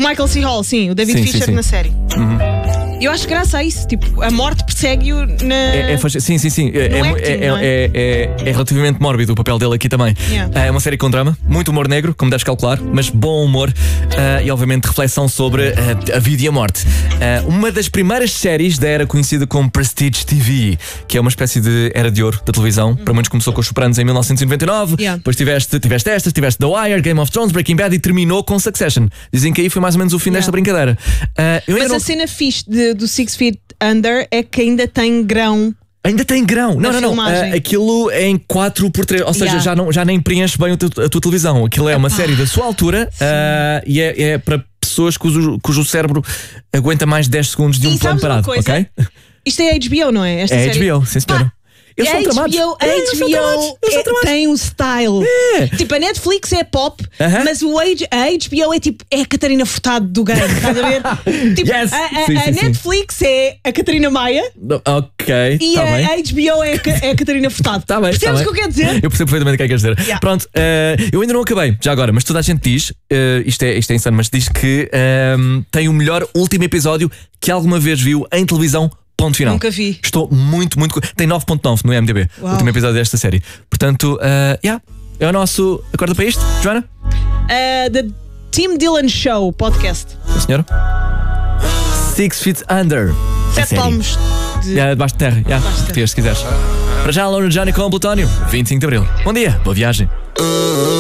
Michael C. Hall, sim, o David Fisher na série. Eu acho graça a isso, tipo, a morte persegue-o na... Sim. É relativamente mórbido o papel dele aqui também. É uma série com drama, muito humor negro, como deves calcular, mas bom humor e obviamente reflexão sobre a vida e a morte. Uma das primeiras séries da era conhecida como Prestige TV, que é uma espécie de era de ouro da televisão. Para muitos começou com os Sopranos em 1999. Depois tiveste The Wire, Game of Thrones, Breaking Bad e terminou com Succession. Dizem que aí foi mais ou menos o fim desta brincadeira. Mas a cena fixe do Six Feet Under é que ainda tem grão. Ainda tem grão. Não. Aquilo é em 4x3. Ou seja, já nem preenche bem a tua televisão. Aquilo é uma série da sua altura e é para pessoas cujo cérebro aguenta mais 10 segundos de um plano parado. Ok? Isto é HBO, não é? Esta série? HBO, sim senhora. Eles são tramados. A HBO tem um style. Tipo, a Netflix é pop, mas a HBO é tipo, é a Catarina Furtado do game, estás a ver? Tipo, a Netflix é a Catarina Maia. Ok. E a HBO é a Catarina Furtado. Tá bem. Percebes o que eu quero dizer? Eu percebo perfeitamente o que é que queres dizer. Pronto, eu ainda não acabei, já agora, mas toda a gente diz, isto é insano, mas diz que tem o melhor último episódio que alguma vez viu em televisão. Ponto final. Nunca vi. Estou muito. Tem 9.9 no IMDb. O último episódio desta série. Portanto, é o nosso. Acorda para isto, Joana? The Tim Dillon Show podcast. Sim, senhora. Six Feet Under. 7 palmos. Debaixo de terra. Se quiseres. Para já, Lona Johnny com o Plutónio. 25 de Abril. Bom dia, boa viagem.